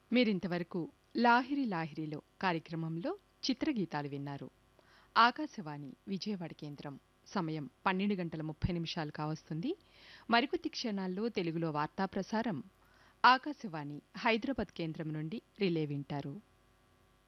మీరింతవరకు లాహిరి లాహిరిలో కార్యక్రమంలో చిత్రగీతాలు విన్నారు. ఆకాశవాణి విజయవాడ కేంద్రం. సమయం 12:30 కావస్తుంది. మరికొద్ది క్షణాల్లో తెలుగులో వార్తా ప్రసారం ఆకాశవాణి హైదరాబాద్ కేంద్రం నుండి రిలే వింటారు.